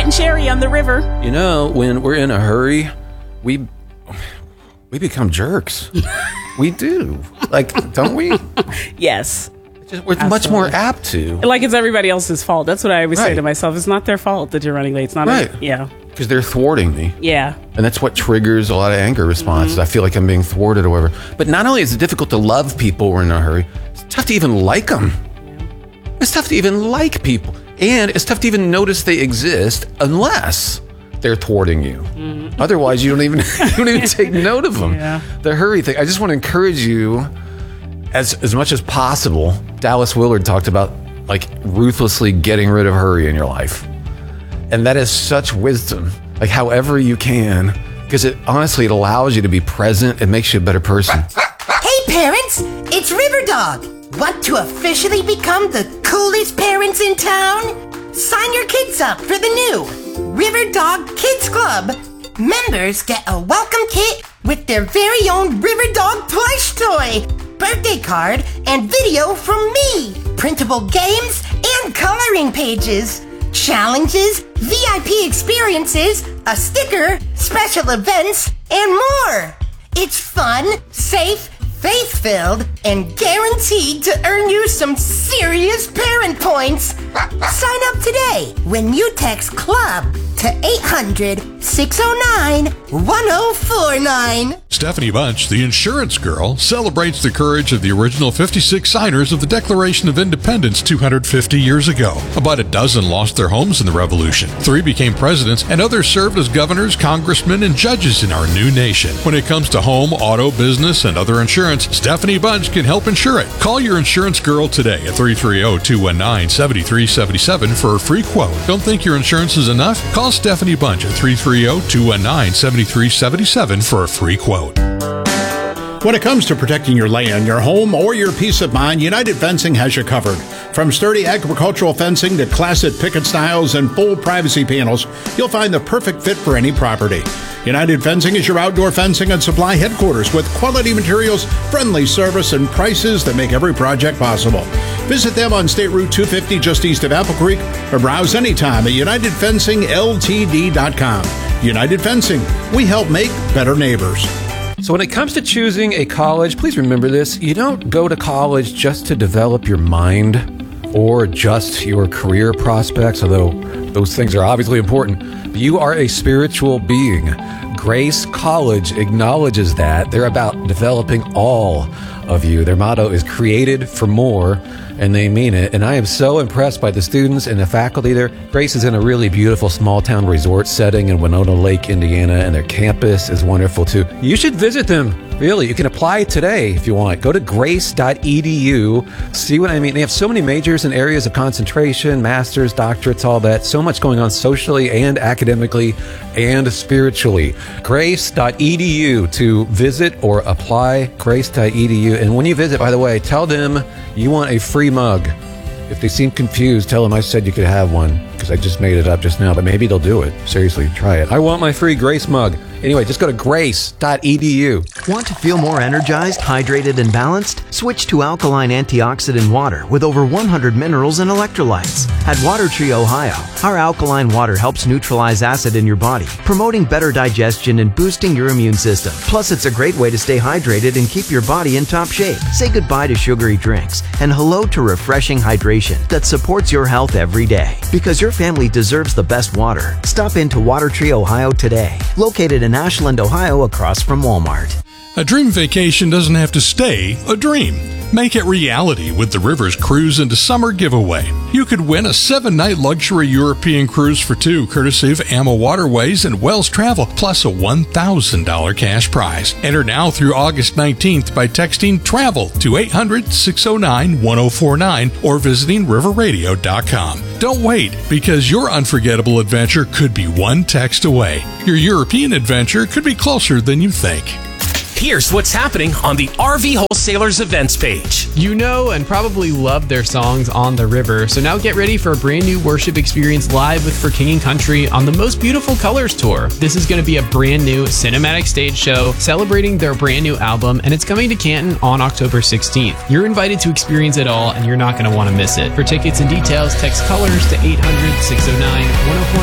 getting cherry on the river. You know, when we're in a hurry, we become jerks. We do. Like, don't we? Yes. We're much more apt to. Like it's everybody else's fault. That's what I always say to myself. It's not their fault that you're running late. It's not. Yeah. Because they're thwarting me. Yeah. And that's what triggers a lot of anger responses. I feel like I'm being thwarted or whatever. But not only is it difficult to love people when we're in a hurry, it's tough to even like them. It's tough to even like people. And it's tough to even notice they exist unless they're thwarting you. Otherwise, you don't even take note of them. Yeah. The hurry thing. I just want to encourage you as much as possible. Dallas Willard talked about like ruthlessly getting rid of hurry in your life. And that is such wisdom, like however you can, because it honestly, it allows you to be present. It makes you a better person. Hey parents, it's Riverdog. Want to officially become the coolest parents in town? Sign your kids up for the new Riverdog Kids Club. Members get a welcome kit with their very own Riverdog plush toy, birthday card, and video from me, printable games, and coloring pages. Challenges, VIP experiences, a sticker, special events, and more. It's fun, safe, faith-filled, and guaranteed to earn you some serious parent points. Sign up today when you text CLUB to 800-609-1049. Stephanie Bunch, the insurance girl, celebrates the courage of the original 56 signers of the Declaration of Independence 250 years ago. About a dozen lost their homes in the Revolution. 3 became presidents, and others served as governors, congressmen, and judges in our new nation. When it comes to home, auto, business, and other insurance, Stephanie Bunch can help insure it. Call your insurance girl today at 330-219-7377 for a free quote. Don't think your insurance is enough? Call Stephanie Bunch at 330-219-7377 for a free quote. When it comes to protecting your land, your home, or your peace of mind, United Fencing has you covered. From sturdy agricultural fencing to classic picket styles and full privacy panels, you'll find the perfect fit for any property. United Fencing is your outdoor fencing and supply headquarters with quality materials, friendly service, and prices that make every project possible. Visit them on State Route 250 just east of Apple Creek or browse anytime at UnitedFencingLTD.com. United Fencing, we help make better neighbors. So when it comes to choosing a college, please remember this. You don't go to college just to develop your mind or just your career prospects, although those things are obviously important. You are a spiritual being. Grace College acknowledges that. They're about developing all of you. Their motto is created for more, and they mean it. And I am so impressed by the students and the faculty there. Grace is in a really beautiful small-town resort setting in Winona Lake, Indiana, and their campus is wonderful too. You should visit them. Really, you can apply today if you want. Go to grace.edu. See what I mean? They have so many majors and areas of concentration, masters, doctorates, all that. So much going on socially and academically and spiritually. Grace.edu to visit or apply. Grace.edu. And when you visit, by the way, tell them you want a free mug. If they seem confused, tell them I said you could have one, because I just made it up just now, but maybe they'll do it. Seriously, try it. I want my free Grace mug. Anyway, just go to grace.edu. Want to feel more energized, hydrated, and balanced? Switch to alkaline antioxidant water with over 100 minerals and electrolytes. At Water Tree Ohio, our alkaline water helps neutralize acid in your body, promoting better digestion and boosting your immune system. Plus, it's a great way to stay hydrated and keep your body in top shape. Say goodbye to sugary drinks and hello to refreshing hydration that supports your health every day. Because your family deserves the best water. Stop into Water Tree Ohio today, located in Ashland, Ohio, across from Walmart. A dream vacation doesn't have to stay a dream. Make it reality with the Rivers Cruise into Summer giveaway. You could win a 7-night luxury European cruise for 2, courtesy of AMA Waterways and Wells Travel, plus a $1,000 cash prize. Enter now through August 19th by texting TRAVEL to 800-609-1049 or visiting riverradio.com. Don't wait, because your unforgettable adventure could be one text away. Your European adventure could be closer than you think. Here's what's happening on the RV Wholesalers events page. You know and probably love their songs on the river, so now get ready for a brand new worship experience live with For King & Country on the Most Beautiful Colors Tour. This is going to be a brand new cinematic stage show celebrating their brand new album, and it's coming to Canton on October 16th. You're invited to experience it all, and you're not going to want to miss it. For tickets and details, text COLORS to 800-609-1049